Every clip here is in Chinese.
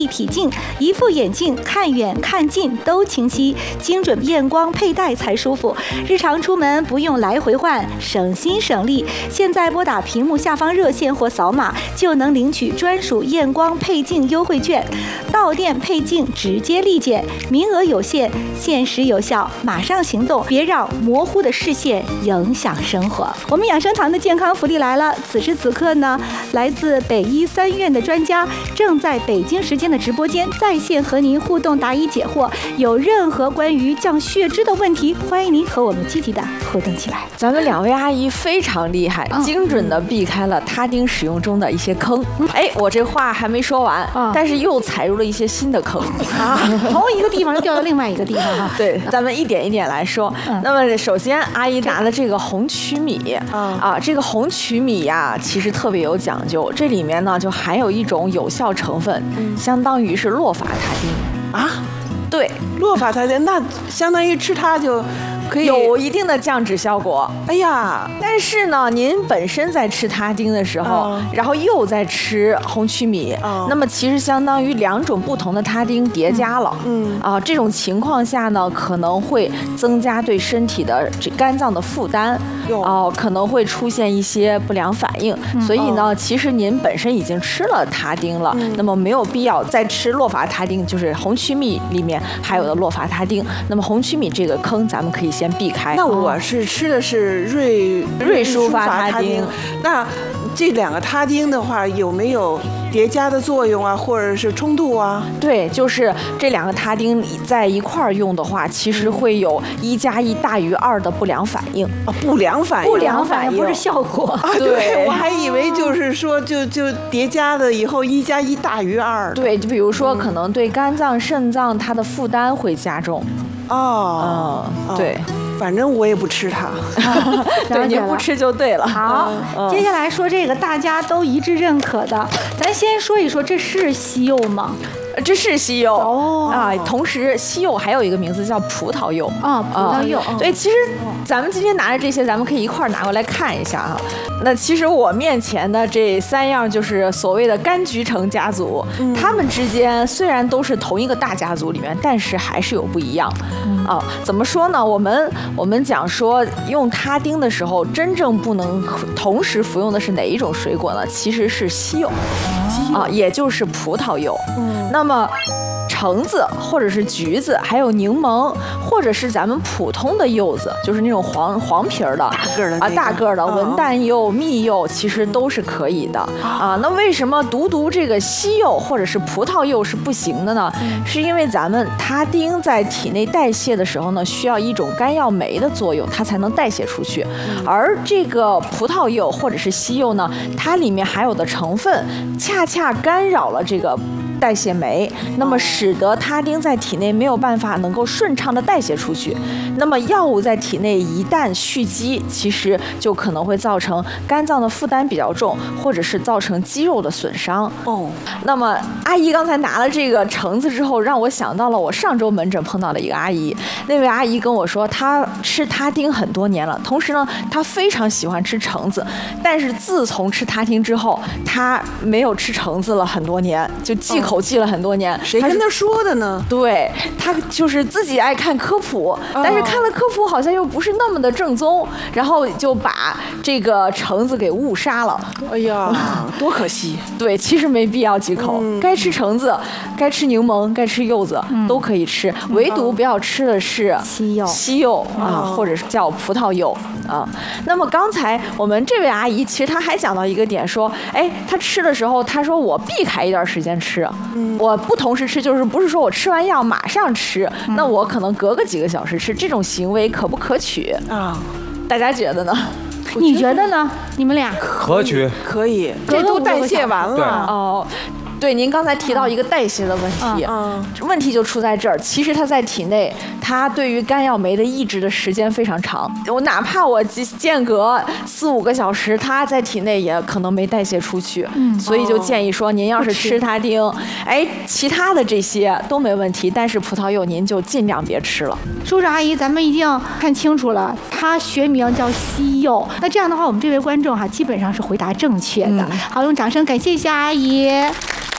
立体镜，一副眼镜看远看近都清晰，精准验光佩戴才舒服。日常出门不用来回换，省心省力。现在拨打屏幕下方热线或扫码就能领取专属验光配镜优惠券，到店配镜直接立减，名额有限，限时有效，马上行动，别让模糊的视线影响生活。我们养生堂的健康福利来了，此时此刻呢，来自北医3院的专家正在北京时间的直播间在线和您互动答疑解惑，有任何关于降血脂的问题，欢迎您和我们积极的互动起来。 咱们2位阿姨非常厉害，精准的避开了他汀使用中的一些坑。我这话还没说完，但是又踩入了一些新的坑从一个地方又掉到另外一个地方哈。 对，咱们一点一点来说。那么首先，阿姨拿的这个红曲米这个红曲米呀，其实特别有讲究，这里面呢就含有一种有效成分，相当于是洛法他汀啊。 对， 洛法他汀，那相当于吃它就可以有一定的降脂效果。 哎呀， 但是呢，您本身在吃他汀的时候，然后又在吃红曲米，那么其实相当于2种不同的他汀叠加了。这种情况下呢，可能会增加对身体的肝脏的负担，可能会出现一些不良反应。所以呢，其实您本身已经吃了他汀了，那么没有必要再吃洛法他汀，就是红曲米里面还有的洛法他汀。那么红曲米这个坑，咱们可以先避开。 那我是吃的是瑞舒法他汀，那这2个他汀的话，有没有叠加的作用啊，或者是冲突啊？ 对，就是这2个他汀在一块儿用的话，其实会有1+1大于2的不良反应。 不良反应不是效果啊。对，我还以为就是说就叠加了以后1+1大于2。 对，就比如说可能对肝脏、肾脏它的负担会加重。对。 反正我也不吃它， 对，你不吃就对了。 好，接下来说这个大家都一致认可的，咱先说一说，这是西柚吗？ 这是西柚同时西柚还有一个名字叫葡萄柚葡萄柚。 对，其实咱们今天拿着这些，咱们可以一块拿过来看一下哈。那其实我面前的这3样就是所谓的柑橘橙家族，他们之间虽然都是同一个大家族里面，但是还是有不一样。怎么说呢？我们讲说用他汀的时候，真正不能同时服用的是哪一种水果呢？其实是西柚也就是葡萄柚。那么橙子或者是橘子，还有柠檬，或者是咱们普通的柚子，就是那种黄皮儿的大个儿的文旦柚、蜜柚，其实都是可以的那为什么独这个西柚或者是葡萄柚是不行的呢？是因为咱们他汀在体内代谢的时候呢，需要一种肝药酶的作用，它才能代谢出去。而这个葡萄柚或者是西柚呢，它里面含有的成分恰恰干扰了这个代谢酶，那么使得他汀在体内没有办法能够顺畅的代谢出去。那么药物在体内一旦蓄积，其实就可能会造成肝脏的负担比较重，或者是造成肌肉的损伤。那么阿姨刚才拿了这个橙子之后，让我想到了我上周门诊碰到的一个阿姨。那位阿姨跟我说，她吃他汀很多年了，同时呢，她非常喜欢吃橙子，但是自从吃他汀之后，她没有吃橙子了很多年，就忌口忌了很多年。 谁跟她说的呢？ 对，她就是自己爱看科普，但是看了科普好像又不是那么的正宗，然后就把这个橙子给误杀了。 哎呀，多可惜！ 对，其实没必要忌口，该吃橙子，该吃柠檬，该吃柚子都可以吃，唯独不要吃的是西柚或者是叫葡萄柚那么刚才我们这位阿姨其实她还讲到一个点，说，她吃的时候，她说我避开一段时间吃，我不同时吃，就是不是说我吃完药马上吃，那我可能隔个几个小时吃，这种行为可不可取大家觉得呢？ 你觉得呢？你们俩可取， 可以，这都代谢完了。 对，您刚才提到一个代谢的问题，问题就出在这儿。其实它在体内，它对于肝药酶的抑制的时间非常长。我哪怕我间隔4-5个小时，它在体内也可能没代谢出去。所以就建议说，您要是吃他汀，其他的这些都没问题，但是葡萄柚您就尽量别吃了。 叔叔阿姨，咱们一定看清楚了，它学名叫西柚。那这样的话，我们这位观众基本上是回答正确的。好，用掌声感谢一下阿姨。那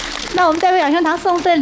那我们再为养生堂送份